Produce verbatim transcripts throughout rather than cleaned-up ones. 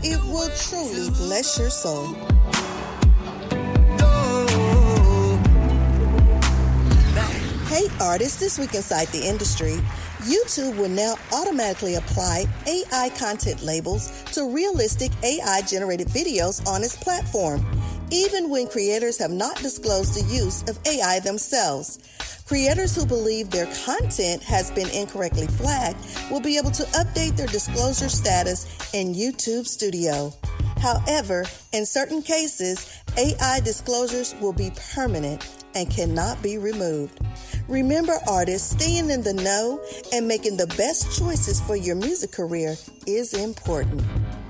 It will truly bless your soul. Hey artists, this week inside the industry, YouTube will now automatically apply A I content labels to realistic A I-generated videos on its platform, even when creators have not disclosed the use of A I themselves. Creators who believe their content has been incorrectly flagged will be able to update their disclosure status in YouTube Studio. However, in certain cases, A I disclosures will be permanent and cannot be removed. Remember, artists, staying in the know and making the best choices for your music career is important.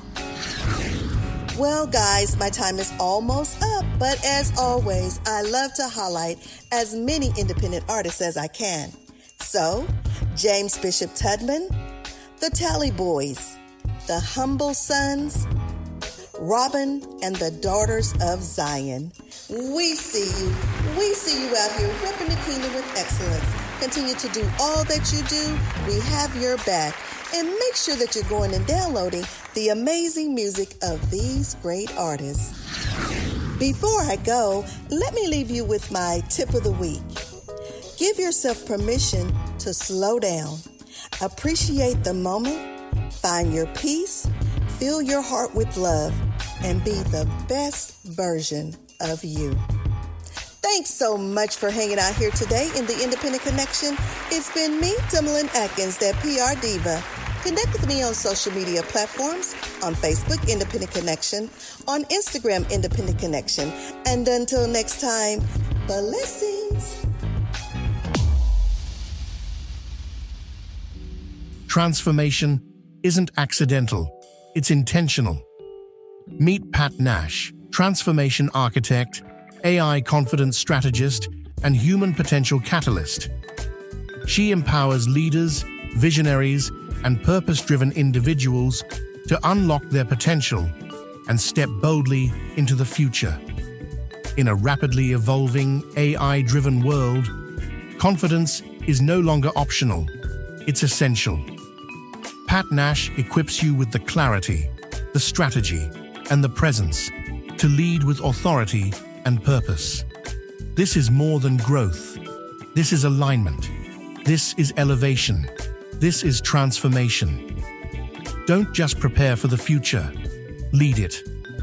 Well, guys, my time is almost up, but as always, I love to highlight as many independent artists as I can. So, James Bishop Tudman, the Tally Boys, the Humble Sons, Robin and the Daughters of Zion. We see you. We see you out here repping the kingdom with excellence. Continue to do all that you do. We have your back. And make sure that you're going and downloading the amazing music of these great artists. Before I go, let me leave you with my tip of the week. Give yourself permission to slow down. Appreciate the moment. Find your peace. Fill your heart with love. And be the best version of you. Thanks so much for hanging out here today in the Independent Connection. It's been me, Timberland Atkins, that P R Diva. Connect with me on social media platforms, on Facebook, Independent Connection, on Instagram, Independent Connection. And until next time, blessings. Transformation isn't accidental, it's intentional. Meet Pat Nash, transformation architect, A I confidence strategist, and human potential catalyst. She empowers leaders, visionaries, and purpose-driven individuals to unlock their potential and step boldly into the future. In a rapidly evolving A I-driven world, confidence is no longer optional, it's essential. Pat Nash equips you with the clarity, the strategy, and the presence to lead with authority and purpose. This is more than growth. This is alignment. This is elevation. This is transformation. Don't just prepare for the future. Lead it.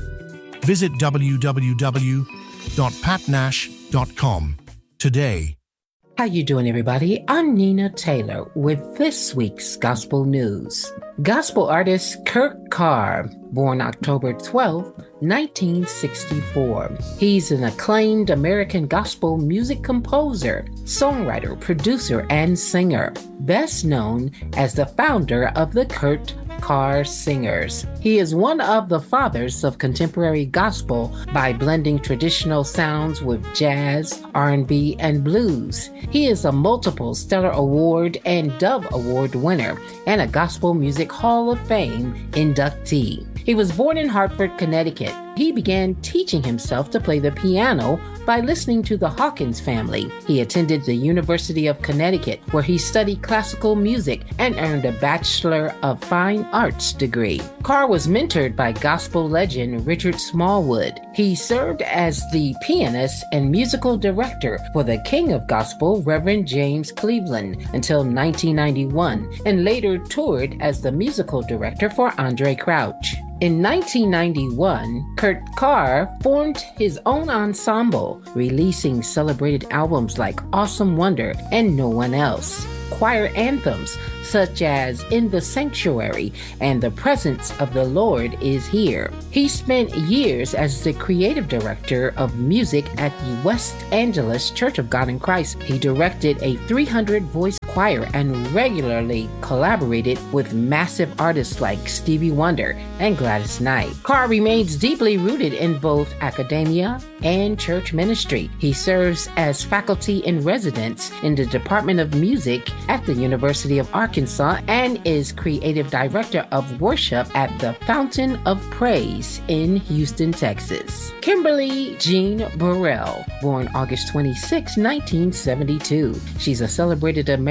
Visit w w w dot pat nash dot com today. How you doing, everybody? I'm Nina Taylor with this week's Gospel News. Gospel artist Kurt Carr, born October twelfth, nineteen sixty-four. He's an acclaimed American gospel music composer, songwriter, producer, and singer, best known as the founder of the Kurt Carr Singers. He is one of the fathers of contemporary gospel by blending traditional sounds with jazz, R and B, and blues. He is a multiple Stellar Award and Dove Award winner and a Gospel Music Hall of Fame inductee. He was born in Hartford, Connecticut. He began teaching himself to play the piano by listening to the Hawkins family. He attended the University of Connecticut, where he studied classical music and earned a Bachelor of Fine Arts degree. Carr was mentored by gospel legend Richard Smallwood. He served as the pianist and musical director for the King of Gospel, Reverend James Cleveland, until nineteen ninety-one, and later toured as the musical director for Andre Crouch. In nineteen ninety-one, Kurt Carr formed his own ensemble, releasing celebrated albums like Awesome Wonder and No One Else, choir anthems such as In the Sanctuary and The Presence of the Lord is Here. He spent years as the creative director of music at the West Angeles Church of God in Christ. He directed a three hundred voice choir and regularly collaborated with massive artists like Stevie Wonder and Gladys Knight. Carr remains deeply rooted in both academia and church ministry. He serves as faculty in residence in the Department of Music at the University of Arkansas and is creative director of worship at the Fountain of Praise in Houston, Texas. Kimberly Jean Burrell, born August twenty-sixth, nineteen seventy-two. She's a celebrated American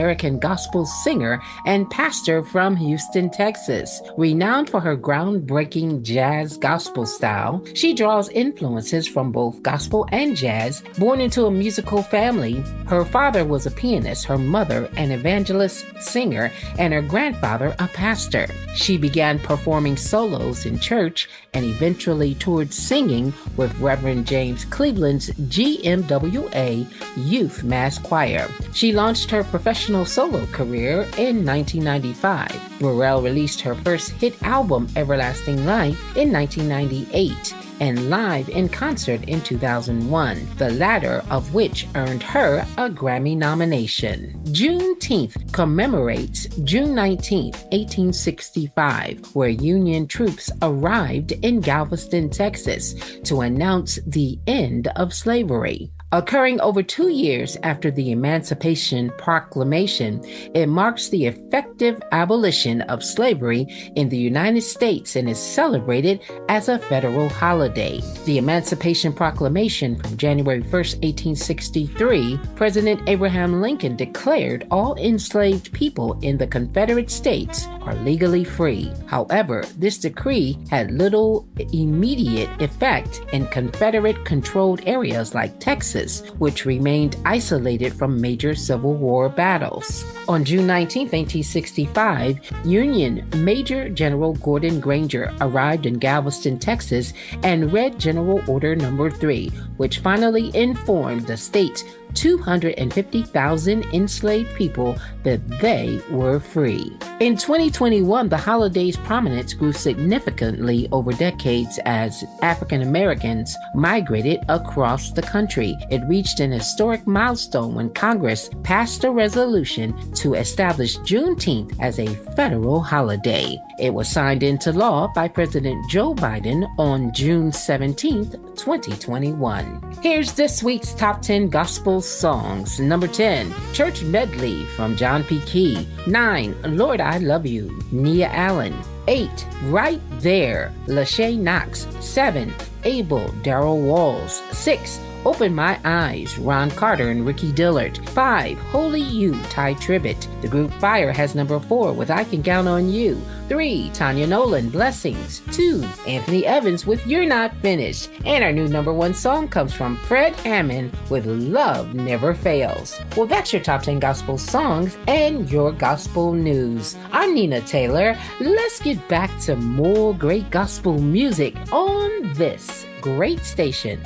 African-American gospel singer and pastor from Houston, Texas. Renowned for her groundbreaking jazz gospel style, she draws influences from both gospel and jazz. Born into a musical family, her father was a pianist, her mother an evangelist singer, and her grandfather a pastor. She began performing solos in church and eventually toured singing with Reverend James Cleveland's G M W A Youth Mass Choir. She launched her professional solo career in nineteen ninety-five. Burrell released her first hit album, Everlasting Life, in nineteen ninety-eight, and Live in Concert in two thousand one, the latter of which earned her a Grammy nomination. Juneteenth commemorates June nineteenth, eighteen sixty-five, where Union troops arrived in Galveston, Texas, to announce the end of slavery. Occurring over two years after the Emancipation Proclamation, it marks the effective abolition of slavery in the United States and is celebrated as a federal holiday. The Emancipation Proclamation from January first, eighteen sixty-three, President Abraham Lincoln declared all enslaved people in the Confederate States are legally free. However, this decree had little immediate effect in Confederate-controlled areas like Texas, which remained isolated from major Civil War battles. On June nineteenth, eighteen sixty-five, Union Major General Gordon Granger arrived in Galveston, Texas, and read General Order Number three, which finally informed the state's two hundred fifty thousand enslaved people that they were free. In twenty twenty-one, the holiday's prominence grew significantly over decades as African Americans migrated across the country. It reached an historic milestone when Congress passed a resolution to establish Juneteenth as a federal holiday. It was signed into law by President Joe Biden on June seventeenth, twenty twenty-one. Here's this week's top ten gospel songs. Number ten, Church Medley from John P. Key. nine, Lord I Love You, Nia Allen. eight, Right There, Lachey Knox. seven, Abel, Darrell Walls. six, Open My Eyes, Ron Carter and Ricky Dillard. five, Holy You, Ty Tribbett. The group Fire has number four with I Can Count on You. three, Tanya Nolan, Blessings. two, Anthony Evans with You're Not Finished. And our new number one song comes from Fred Hammond with Love Never Fails. Well, that's your top ten gospel songs and your gospel news. I'm Nina Taylor. Let's get back to more great gospel music on this great station.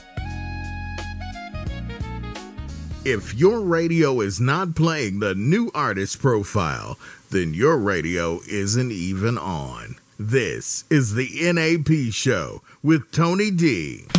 If your radio is not playing the new artist profile, then your radio isn't even on. This is the N A P Show with Tony D.